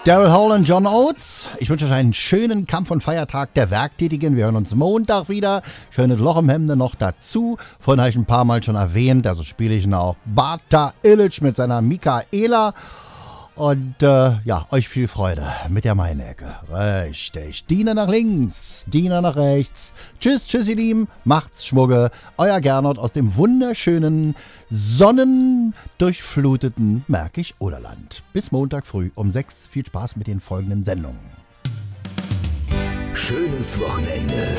Daryl Hall und John Oates. Ich wünsche euch einen schönen Kampf- und Feiertag der Werktätigen. Wir hören uns Montag wieder. Schönes Loch im Hemde noch dazu. Vorhin habe ich ein paar Mal schon erwähnt, also spiele ich noch Bata Illich mit seiner Michaela. Und ja, euch viel Freude mit der Meinecke. Richtig. Diener nach links, Diener nach rechts. Tschüss, tschüss ihr Lieben. Macht's Schmugge. Euer Gernot aus dem wunderschönen, sonnendurchfluteten Märkisch-Oderland. Bis Montag früh um 6. Viel Spaß mit den folgenden Sendungen. Schönes Wochenende.